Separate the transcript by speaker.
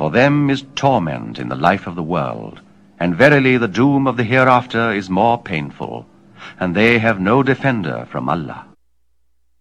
Speaker 1: For them is torment in the life of the world, and verily the doom of the hereafter is more painful, and they have no defender from Allah.